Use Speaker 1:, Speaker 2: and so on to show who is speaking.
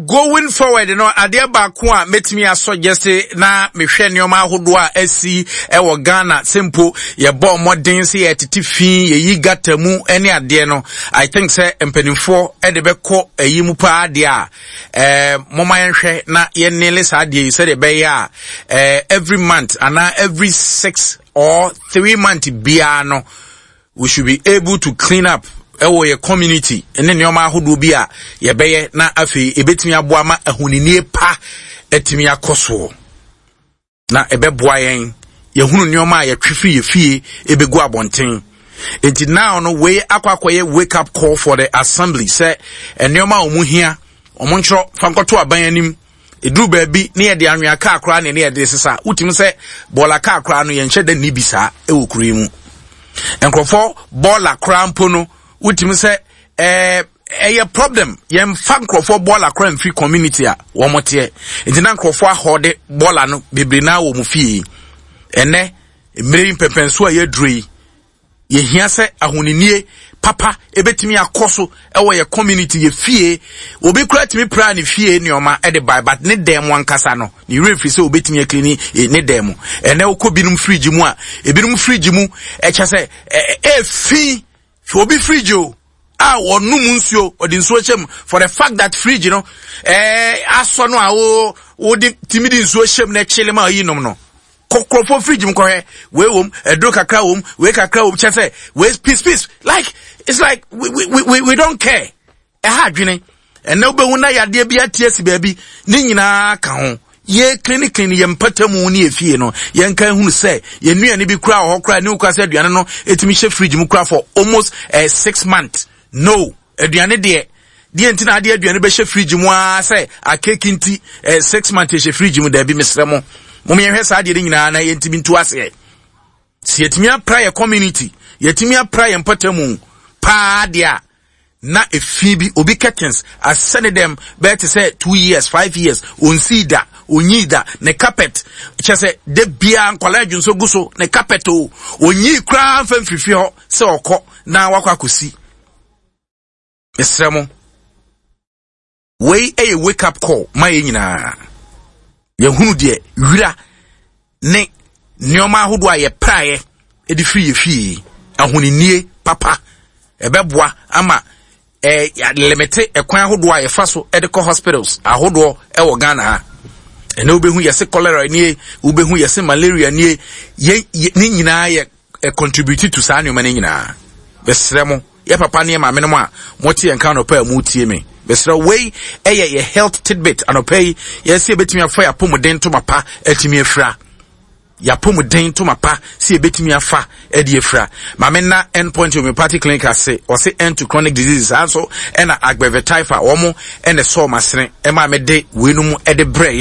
Speaker 1: going forward, ade baako a metimi suggest na mehwe nneoma ahodo a asi ewo Ghana simple ye bo modern se ye titifi ye yi gatamu ene ade no I think say empanimfo e de beko ayi mu pa ade a moma yenhwe na ye nele sa ade yi se de be ya every month and every 6 or 3 months bia no we should be able to clean up ewo ye community ene nneoma ahodo bi a ye beye na afi ebetimi aboa ma ahunini pa etimi akoso na ebeboa yen ye hunu nneoma ye twifi ye fie ebegu abonten enti now no we akwakoye wake up call for the assembly say nneoma omuhia omonchro fankoto aban anim eduru baabi ne ye de anwea ka akra ne ye de sesa utimi say bola ka akra no ye nhye da ni bisa ewo kuri mu enkrofo bola krampo no utimi say a problem yem fan crofo bola crime free community a wo mote enti na crofo ahode bola no bebre na wo mu fie ene emre pepenso a yedrui ye hia se ahonenie papa ebetimi akoso ewo ye community ye fie obi kura timi pra ne fie neoma e de buy but ne dem wankasa no ne refi se obetimi aklini ne dem ene okobinum fridge mu a ebinum fridge mu e cha se fi obi fridge o wonum nsuo odi nsuo chem for the fact that fridge aso no a wo di timidi nsuo chem na chile ma yi nom no kokrofo fridge mkohe we wom edro kakra wom we kakra wom che we peace like it's like we don't care adwene and na obehu na yade bia tiesi baabi ni nyina ka ho ye clinic ye mpatamu ni efie no ye nkan hunu se ye nuane bi kura ho kura ni ukwa se aduane no etimi she fridge mu kura for almost 6 months no aduane de ntina ade aduane be she fridge mu a se akeki nti 6 months she fridge mu da bi mesremo mum ye hwesa ade nyina na ye ntimi ntu ase si yetimi apra ye community yetimi apra ye mpatamu pa dia na efibi obi curtains asene them better say 2 years 5 years onsida onyida ne carpet chese de bia nkwala adwunso guso ne carpet o onyi kra mfamfifi ho se okọ na wakwa kosi esremo we wake up call my nyina ye hunu de wira ne nyoma ahodo aye praye edi free fie ahonenie papa ebeboa ama limite ekwan ahodo aye faso ediko hospitals ahodo ewo Ghana ha ene obehu yese cholera nie obehu yese malaria nie ni nyina ye contribute to sa nyoma ni nyina besremo ye papa ne ma menemo a moti enka no pa mu tie me besra we ye health tidbit anopay yese betimi afa ya pomuden to mapa etimi afra ya pomuden to mapa se betimi afa edi afra ma menna endpoint homeopathic clinic ase o se end to chronic diseases also ena agbevetaifa wo mo ene so masene e ma me de wenum e de bre